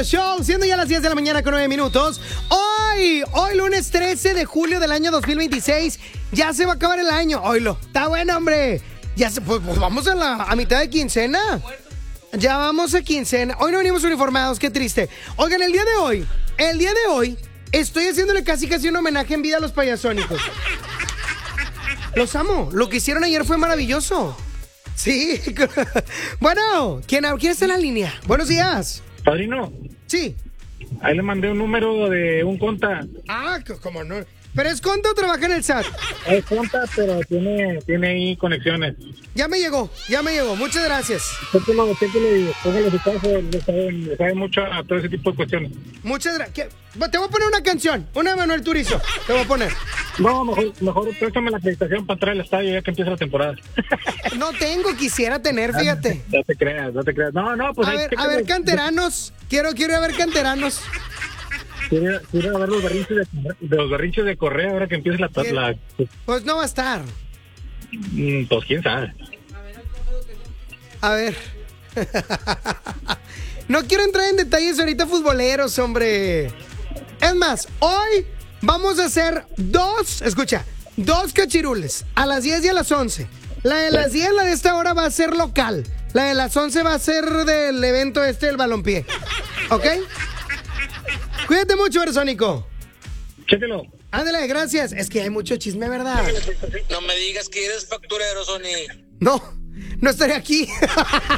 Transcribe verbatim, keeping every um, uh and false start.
Show, siendo ya las diez de la mañana con nueve minutos. Hoy, hoy lunes trece de julio del año dos mil veintiséis. Ya se va a acabar el año. Oílo, está bueno, hombre. Ya se, pues, pues vamos a la a mitad de quincena. Ya vamos a quincena. Hoy no venimos uniformados, qué triste. Oigan, el día de hoy, el día de hoy, estoy haciéndole casi casi un homenaje en vida a los payasónicos. Los amo. Lo que hicieron ayer fue maravilloso. Sí. Bueno, ¿quién, ¿quién está en la línea? Buenos días. Padrino. Sí. Ahí le mandé un número de un conta. Ah, ¿cómo no? ¿Pero es conta o trabaja en el S A T? Es conta, pero tiene, tiene ahí conexiones. Ya me llegó, ya me llegó. Muchas gracias. Chéquelo, chéquelo y póngale su caso. Le sabe, le sabe mucho a todo ese tipo de cuestiones. Muchas gracias. Te voy a poner una canción, una de Manuel Turizo. Te voy a poner. No, mejor, mejor préstame la acreditación para entrar al estadio ya que empieza la temporada. No tengo, quisiera tener, fíjate. No te creas, no te creas. No, no, pues... A ahí, ver, chéquelo. a ver, canteranos. Quiero, quiero ver canteranos. Quiero, quiero ver los berrinches de, de los berrinches de Correa ahora que empiece la... la pues no va a estar. Pues quién sabe. A ver. No quiero entrar en detalles ahorita futboleros, hombre. Es más, hoy vamos a hacer dos, escucha, dos cachirules, a las diez y a las once. La de las diez, la de esta hora, va a ser local. La de las once va a ser del evento este del balompié. ¿Ok? Cuídate mucho, Bersónico. Chéquelo. Ándale, gracias. Es que hay mucho chisme, ¿verdad? No me digas que eres facturero, Sony. No, no estaré aquí.